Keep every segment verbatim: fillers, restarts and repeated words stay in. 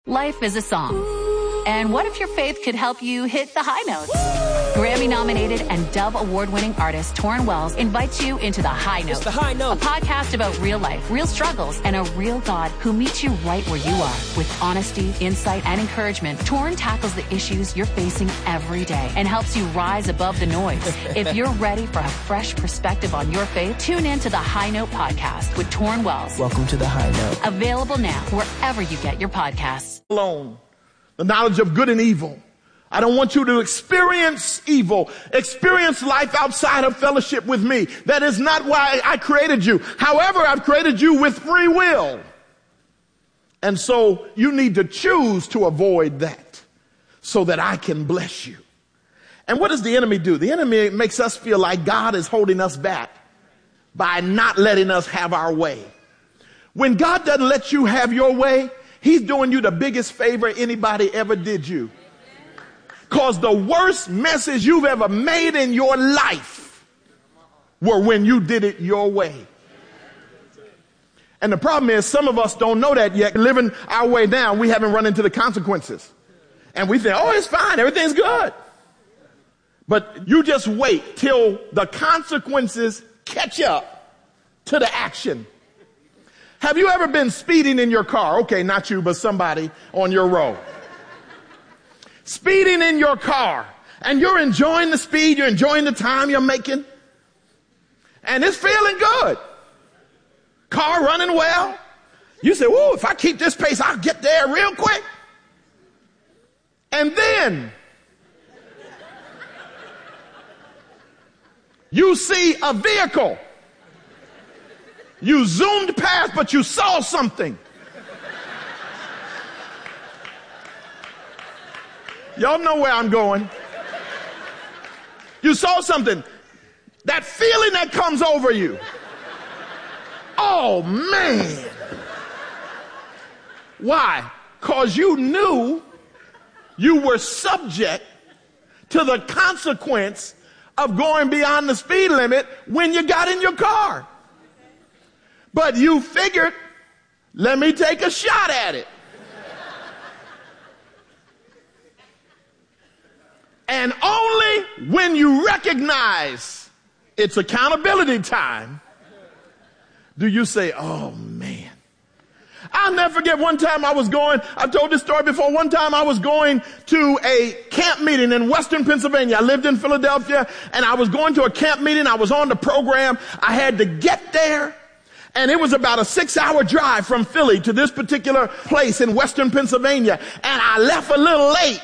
Life is a song. And what if your faith could help you hit the high notes? Grammy-nominated and Dove Award-winning artist Torrin Wells invites you into The High Note. It's The High Note. A podcast about real life, real struggles, and a real God who meets you right where you are. With honesty, insight, and encouragement, Torrin tackles the issues you're facing every day and helps you rise above the noise. If you're ready for a fresh perspective on your faith, tune in to The High Note podcast with Torrin Wells. Welcome to The High Note. Available now wherever you get your podcasts. Alone. The knowledge of good and evil. I don't want you to experience evil, experience life outside of fellowship with me. That is not why I created you. However, I've created you with free will. And so you need to choose to avoid that so that I can bless you. And what does the enemy do? The enemy makes us feel like God is holding us back by not letting us have our way. When God doesn't let you have your way, He's doing you the biggest favor anybody ever did you. Because the worst messes you've ever made in your life were when you did it your way. And the problem is some of us don't know that yet. Living our way down, we haven't run into the consequences. And we think, oh, it's fine. Everything's good. But you just wait till the consequences catch up to the action. Have you ever been speeding in your car? Okay, not you, but somebody on your road. Speeding in your car, and you're enjoying the speed, you're enjoying the time you're making, and it's feeling good. Car running well. You say, whoa, if I keep this pace, I'll get there real quick. And then you see a vehicle. You zoomed past, but you saw something. Y'all know where I'm going. You saw something. That feeling that comes over you. Oh, man. Why? Because you knew you were subject to the consequence of going beyond the speed limit when you got in your car. But you figured, let me take a shot at it. And only when you recognize it's accountability time do you say, oh, man. I'll never forget one time I was going, I've told this story before, one time I was going to a camp meeting in Western Pennsylvania. I lived in Philadelphia, and I was going to a camp meeting. I was on the program. I had to get there. And it was about a six-hour drive from Philly to this particular place in Western Pennsylvania. And I left a little late.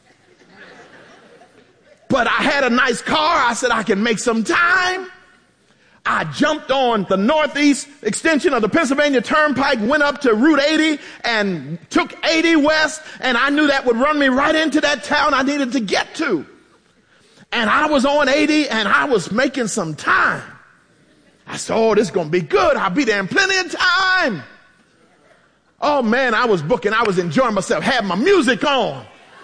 But I had a nice car. I said, I can make some time. I jumped on the northeast extension of the Pennsylvania Turnpike, went up to Route eighty, and took eighty west. And I knew that would run me right into that town I needed to get to. And I was on eighty, and I was making some time. I said, oh, this is going to be good. I'll be there in plenty of time. Oh, man, I was booking. I was enjoying myself, had my music on.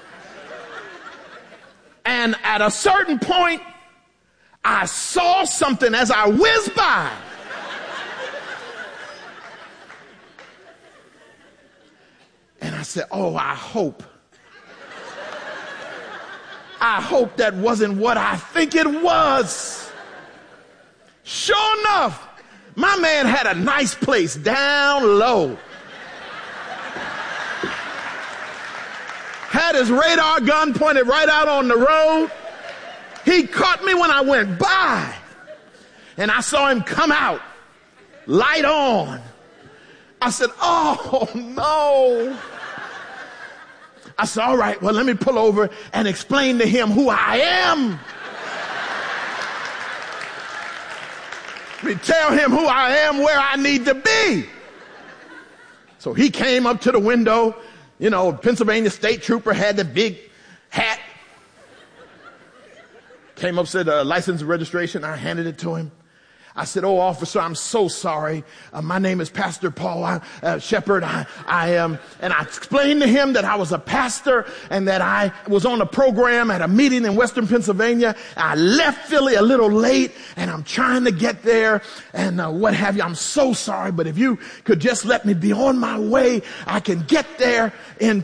And at a certain point, I saw something as I whizzed by. And I said, oh, I hope. I hope that wasn't what I think it was. Sure enough, my man had a nice place down low. Had his radar gun pointed right out on the road. He caught me when I went by. And I saw him come out, light on. I said, oh, no. I said, all right, well, let me pull over and explain to him who I am. Let me tell him who I am, where I need to be. So he came up to the window. You know, Pennsylvania state trooper had the big hat. Came up, said, uh, license and registration. I handed it to him. I said, oh, officer, I'm so sorry. Uh, my name is Pastor Paul I, uh, Shepherd. I, I am, um, and I explained to him that I was a pastor and that I was on a program at a meeting in Western Pennsylvania. I left Philly a little late, and I'm trying to get there and uh, what have you. I'm so sorry, but if you could just let me be on my way, I can get there in